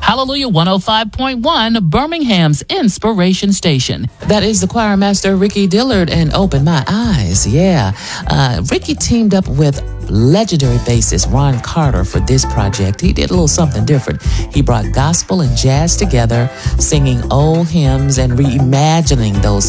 Hallelujah 105.1, Birmingham's Inspiration Station. That is the choir master Ricky Dillard and Open My Eyes. Yeah. Ricky teamed up with legendary bassist Ron Carter for this project. He did a little something different. He brought gospel and jazz together, singing old hymns and reimagining those